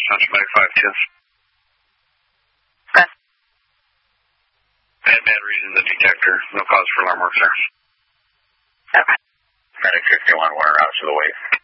Central Medic 510. Okay. And bad reason the detector. No cause for alarm works there. Okay. Medic 51, 1 route to the wave.